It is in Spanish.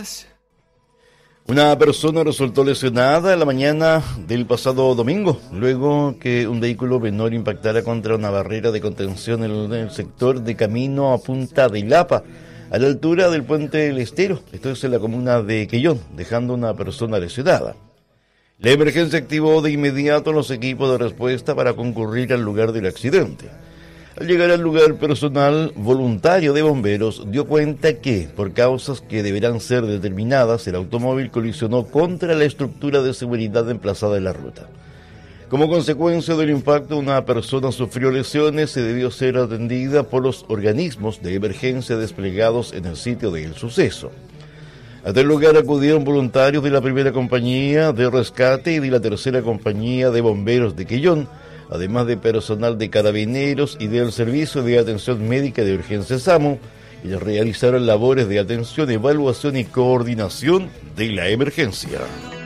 más. Una persona resultó lesionada en la mañana del pasado domingo, luego que un vehículo menor impactara contra una barrera de contención en el sector de camino a Punta de Lapa, a la altura del puente del Estero. Esto es en la comuna de Quellón, dejando una persona lesionada. La emergencia activó de inmediato los equipos de respuesta para concurrir al lugar del accidente. Al llegar al lugar, personal voluntario de bomberos dio cuenta que, por causas que deberán ser determinadas, el automóvil colisionó contra la estructura de seguridad emplazada en la ruta. Como consecuencia del impacto, una persona sufrió lesiones y debió ser atendida por los organismos de emergencia desplegados en el sitio del suceso. A tal lugar acudieron voluntarios de la primera compañía de rescate y de la tercera compañía de bomberos de Quellón, además de personal de carabineros y del Servicio de Atención Médica de Urgencia SAMU, y realizaron labores de atención, evaluación y coordinación de la emergencia.